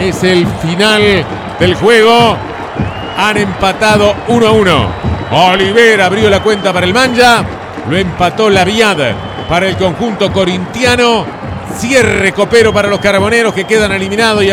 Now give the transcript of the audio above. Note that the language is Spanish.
Es el final del juego. Han empatado 1-1. Oliver abrió la cuenta para el Manja. Lo empató Laviad para el conjunto corintiano. Cierre copero para los carboneros que quedan eliminados.